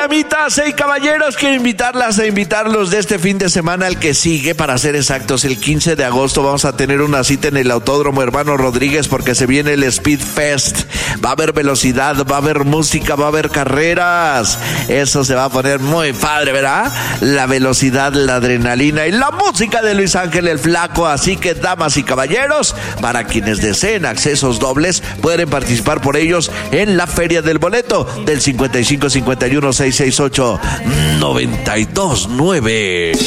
damitas y caballeros, quiero invitarlas a invitarlos de este fin de semana al que sigue, para ser exactos, el 15 de agosto vamos a tener una cita en el Autódromo Hermano Rodríguez porque se viene el Speed Fest. Va a haber velocidad, va a haber música, va a haber carreras. Eso se va a poner muy padre, ¿verdad? La velocidad, la adrenalina y la música de Luis Ángel el Flaco. Así que, damas y caballeros, para quienes deseen accesos dobles, pueden participar por ellos en la Feria del Boleto del 5551-668-929.